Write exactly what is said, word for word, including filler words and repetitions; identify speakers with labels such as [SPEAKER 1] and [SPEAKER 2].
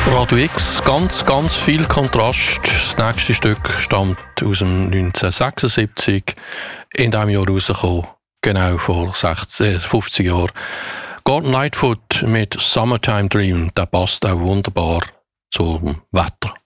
[SPEAKER 1] Radio X, ganz, ganz viel Kontrast. Das nächste Stück stammt aus dem neunzehnhundertsechsundsiebzig, in diesem Jahr rausgekommen, genau vor sechzig, fünfzig Jahren. Gordon Lightfoot mit Summertime Dream, der passt auch wunderbar zum Wetter.